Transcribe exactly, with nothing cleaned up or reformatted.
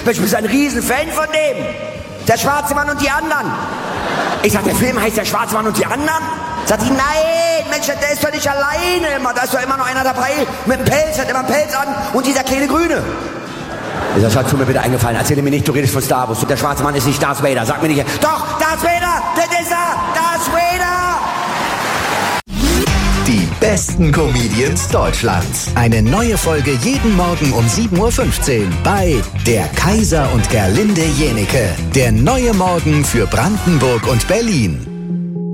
Mensch, du bist ein Riesenfan von dem. Der schwarze Mann und die anderen. Ich sag, der Film heißt Der schwarze Mann und die anderen? Sagt die, nein, Mensch, der ist doch nicht alleine immer. Da ist doch immer noch einer dabei mit einem Pelz, hat immer einen Pelz an und dieser kleine Grüne. Ich sag, tut mir bitte eingefallen, erzähle mir nicht, du redest von Star Wars. Der schwarze Mann ist nicht Darth Vader, sag mir nicht. Doch, Darth Vader, das ist er, Darth Vader. Die besten Comedians Deutschlands. Eine neue Folge jeden Morgen um sieben Uhr fünfzehn bei Der Kaiser und Gerlinde Jenieke. Der neue Morgen für Brandenburg und Berlin.